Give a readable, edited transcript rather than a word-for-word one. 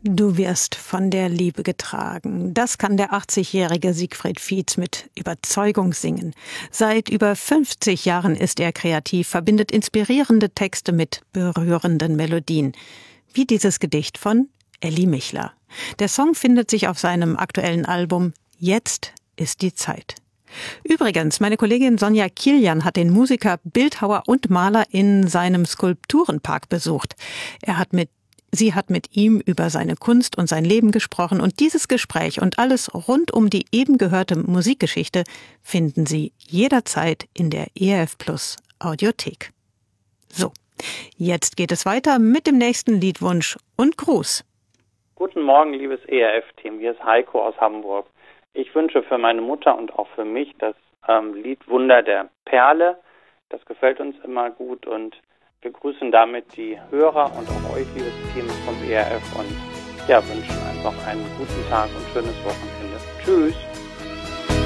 Du wirst von der Liebe getragen. Das kann der 80-jährige Siegfried Fietz mit Überzeugung singen. Seit über 50 Jahren ist er kreativ, verbindet inspirierende Texte mit berührenden Melodien. Wie dieses Gedicht von Elli Michler. Der Song findet sich auf seinem aktuellen Album Jetzt ist die Zeit. Übrigens, meine Kollegin Sonja Kilian hat den Musiker, Bildhauer und Maler in seinem Skulpturenpark besucht. Sie hat mit ihm über seine Kunst und sein Leben gesprochen und dieses Gespräch und alles rund um die eben gehörte Musikgeschichte finden Sie jederzeit in der ERF Plus Audiothek. So, jetzt geht es weiter mit dem nächsten Liedwunsch und Gruß. Guten Morgen, liebes ERF-Team. Hier ist Heiko aus Hamburg. Ich wünsche für meine Mutter und auch für mich das Lied Wunder der Perle. Das gefällt uns immer gut und wir grüßen damit die Hörer und auch euch, liebes Team vom ERF, und wünschen einfach einen guten Tag und schönes Wochenende. Tschüss!